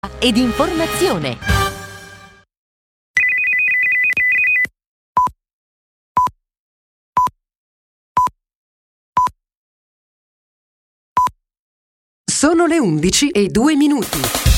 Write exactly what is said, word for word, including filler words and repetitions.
ed informazione. Sono le undici e due minuti.